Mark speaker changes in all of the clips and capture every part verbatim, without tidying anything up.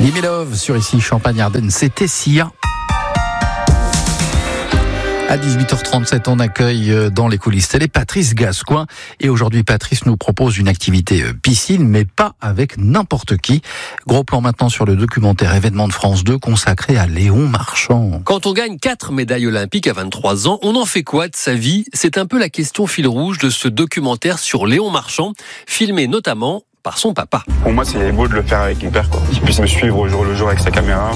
Speaker 1: Gimme sur ici Champagne-Ardenne, c'était Sia. À dix-huit heures trente-sept, on accueille dans les coulisses télé Patrice Gascoin. Et aujourd'hui, Patrice nous propose une activité piscine, mais pas avec n'importe qui. Gros plan maintenant sur le documentaire Événement de France deux consacré à Léon Marchand.
Speaker 2: Quand on gagne quatre médailles olympiques à vingt-trois ans, on en fait quoi de sa vie ? C'est un peu la question fil rouge de ce documentaire sur Léon Marchand, filmé notamment par son papa.
Speaker 3: Pour moi, c'est beau de le faire avec mon père, quoi. Qu'il puisse me suivre au jour le jour avec sa caméra.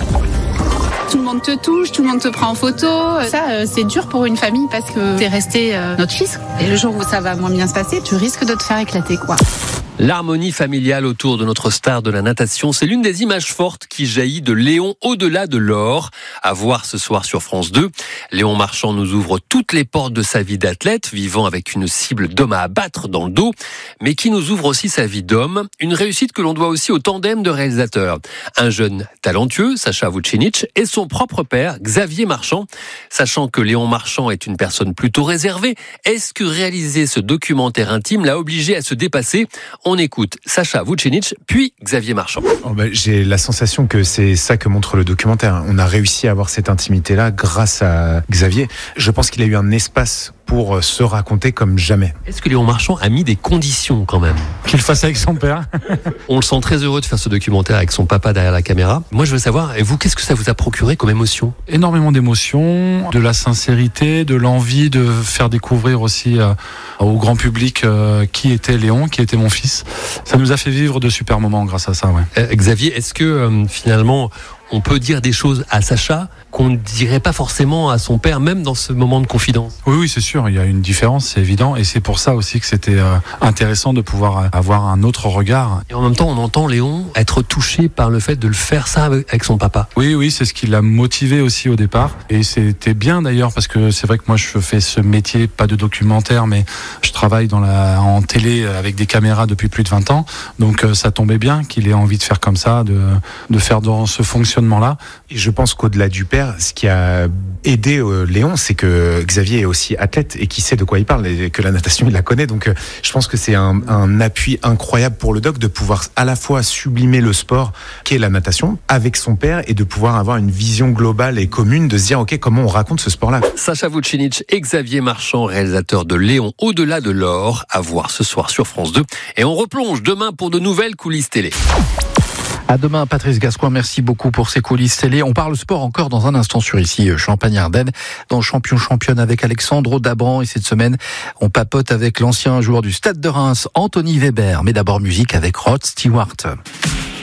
Speaker 4: Tout le monde te touche, tout le monde te prend en photo. Ça, c'est dur pour une famille parce que t'es resté notre fils. Et le jour où ça va moins bien se passer, tu risques de te faire éclater, quoi.
Speaker 2: L'harmonie familiale autour de notre star de la natation, c'est l'une des images fortes qui jaillit de Léon au-delà de l'or. À voir ce soir sur France deux. Léon Marchand nous ouvre toutes les portes de sa vie d'athlète, vivant avec une cible d'homme à abattre dans le dos, mais qui nous ouvre aussi sa vie d'homme. Une réussite que l'on doit aussi au tandem de réalisateurs. Un jeune talentueux, Sacha Vucinic, et son propre père, Xavier Marchand. Sachant que Léon Marchand est une personne plutôt réservée, est-ce que réaliser ce documentaire intime l'a obligé à se dépasser ? On écoute Sacha Vucinic, puis Xavier Marchand.
Speaker 5: Oh ben, j'ai la sensation que c'est ça que montre le documentaire. On a réussi à avoir cette intimité-là grâce à Xavier. Je pense qu'il a eu un espace pour se raconter comme jamais.
Speaker 2: Est-ce que Léon Marchand a mis des conditions quand même ?
Speaker 6: Qu'il le fasse avec son père.
Speaker 2: On le sent très heureux de faire ce documentaire avec son papa derrière la caméra. Moi, je veux savoir, et vous, qu'est-ce que ça vous a procuré comme émotion ?
Speaker 6: Énormément d'émotions, de la sincérité, de l'envie de faire découvrir aussi euh, au grand public euh, qui était Léon, qui était mon fils. Ça nous a fait vivre de super moments grâce à ça. Ouais.
Speaker 2: Euh, Xavier, est-ce que euh, finalement, on peut dire des choses à Sacha qu'on ne dirait pas forcément à son père, même dans ce moment de confidence ?
Speaker 6: Oui, oui, c'est sûr, il y a une différence, c'est évident, et c'est pour ça aussi que c'était euh, intéressant de pouvoir avoir un autre regard.
Speaker 2: Et en même temps, on entend Léon être touché par le fait de le faire ça avec son papa.
Speaker 6: Oui, oui, c'est ce qui l'a motivé aussi au départ, et c'était bien d'ailleurs, parce que c'est vrai que moi je fais ce métier, pas de documentaire, mais je travaille dans la, en télé avec des caméras depuis plus de vingt ans, donc euh, ça tombait bien qu'il ait envie de faire comme ça, de, de faire dans ce fonctionnement-là.
Speaker 5: Et je pense qu'au-delà du père, ce qui a aidé euh, Léon, c'est que Xavier est aussi athlète et qui sait de quoi il parle et que la natation, il la connaît. Donc euh, je pense que c'est un, un appui incroyable pour le doc de pouvoir à la fois sublimer le sport qu'est la natation avec son père et de pouvoir avoir une vision globale et commune de se dire ok, comment on raconte ce sport-là.
Speaker 2: Sacha Vucinic et Xavier Marchand, réalisateur de Léon au-delà de l'or, à voir ce soir sur France deux. Et on replonge demain pour de nouvelles coulisses télé.
Speaker 1: À demain, Patrice Gascoin, merci beaucoup pour ces coulisses télé. On parle sport encore dans un instant sur ici Champagne-Ardenne, dans Champion Championne avec Alexandre Dabran. Et cette semaine, on papote avec l'ancien joueur du Stade de Reims, Anthony Weber. Mais d'abord musique avec Rod Stewart.